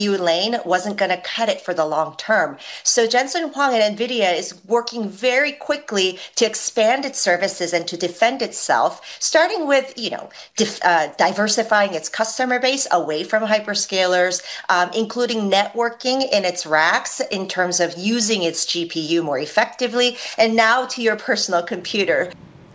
lane wasn't going to cut it for the long term. So Jensen Huang at NVIDIA is working very quickly to expand its services and to defend itself, starting with, diversifying its customer base away from hyperscalers, including networking in its racks in terms of using its GPU more effectively, and now to your personal computer.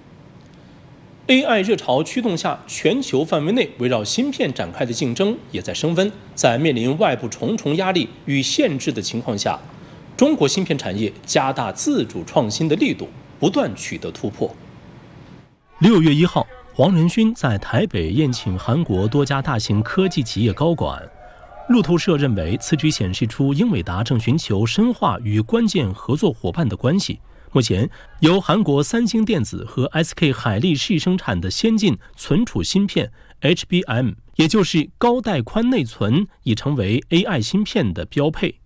AI 热潮驱动下，全球范围内围绕芯片展开的竞争也在升温。在面临外部重重压力与限制的情况下，中国芯片产业加大自主创新的力度，不断取得突破。6月1号，黄仁勋在台北宴请韩国多家大型科技企业高管。路透社认为，此举显示出英伟达正寻求深化与关键合作伙伴的关系。目前，由韩国三星电子和 SK 海力士生产的先进存储芯片 HBM， 也就是高带宽内存，已成为 AI 芯片的标配。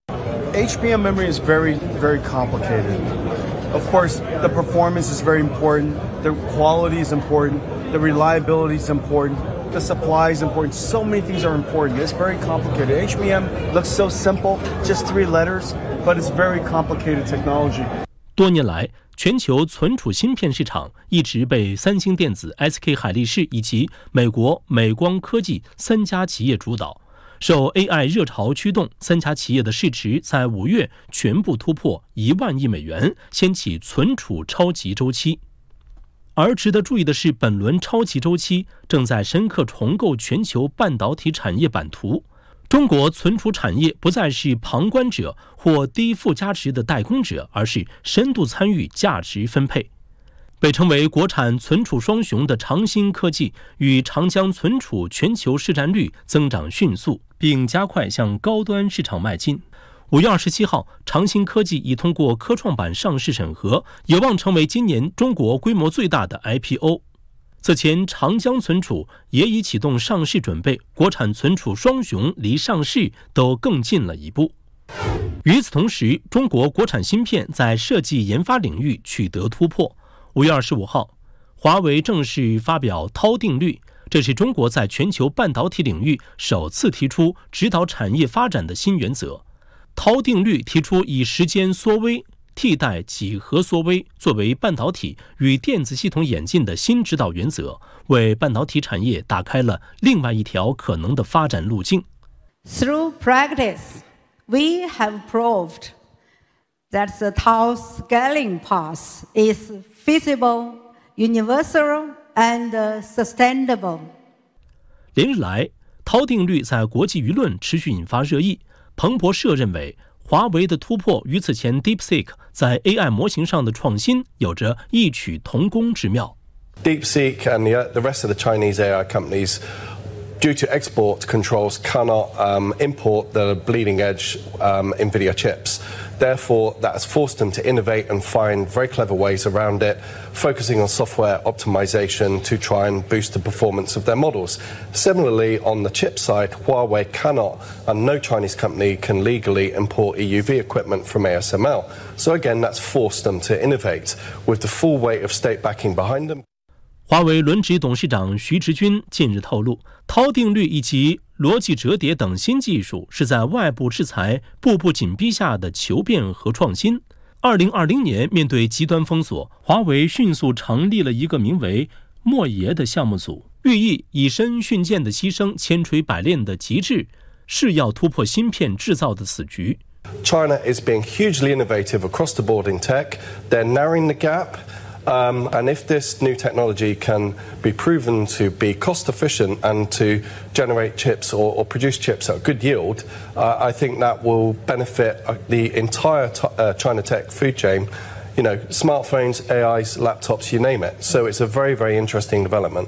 HBM memory is very, very complicated. Of course, the performance is very important, the quality is important, the reliability is important, the supply is important. So many things are important. It's very complicated. HBM looks so simple, just 3 letters, but it's very complicated technology. 多年来，全球存储芯片市场一直被三星电子、SK 海力士以及美国美光科技3家企业主导。受 AI 热潮驱动，3家企业的市值在5月全部突破1万亿美元，掀起存储超级周期。而值得注意的是，本轮超级周期正在深刻重构全球半导体产业版图。中国存储产业不再是旁观者或低附加值的代工者，而是深度参与价值分配。被称为国产存储双雄的长鑫科技与长江存储全球市占率增长迅速，并加快向高端市场迈进。5月27号，长鑫科技已通过科创板上市审核，有望成为今年中国规模最大的 IPO。此前，长江存储也已启动上市准备，国产存储双雄离上市都更近了一步。与此同时，中国国产芯片在设计研发领域取得突破。5月25号，华为正式发表韬定律，这是中国在全球半导体领域首次提出指导产业发展的新原则。韬定律提出以时间缩微替代几何缩微作为半导体与电子系统演进的新指导原则，为半导体产业打开了另外一条可能的发展路径。 Through practice, we have proved that the Tau scaling path is feasible, universal, and sustainable. 连日来，韬定律在国际舆论持续引发热议。彭博社认为，华为的突破与此前 DeepSeek 在 AI 模型上的创新有着异曲同工之妙。 DeepSeek and the rest of the Chinese AI companies, due to export controls, cannot import the bleeding edge NVIDIA chips. Therefore, that has forced them to innovate and find very clever ways around it, focusing on software optimization to try and boost the performance of their models. Similarly, on the chip side, Huawei cannot, and no Chinese company can legally import EUV equipment from ASML. So again, that's forced them to innovate with the full weight of state backing behind them. 华为轮值董事长徐直军近日透露，韬定律以及逻辑折叠等新技术是在外部制裁步步紧逼下的求变和创新。2020年，面对极端封锁，华为迅速成立了一个名为“莫爷”的项目组，寓意以身殉剑的牺牲，千锤百炼的极致，是要突破芯片制造的死局。 China is being hugely innovative across the board in tech. They're narrowing the gap. And if this new technology can be proven to be cost efficient and to generate chips or produce chips at a good yield, I think that will benefit the entire China tech food chain. You know, smartphones, AIs, laptops, you name it. So it's a very, very interesting development.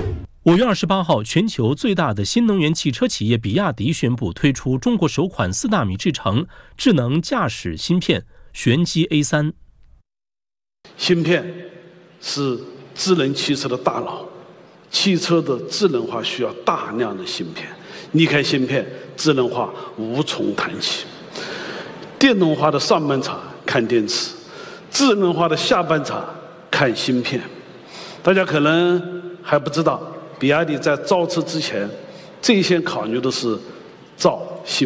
5月28号，全球最大的新能源汽车企业比亚迪宣布推出中国首款4纳米制程智能驾驶芯片玄机 A3。 芯片是智能汽车的大脑，汽车的智能化需要大量的芯片，离开芯片，智能化无从谈起。电动化的上半场看电池，智能化的下半场看芯片。大家可能还不知道，比亚迪在造车之前，最先考虑的是造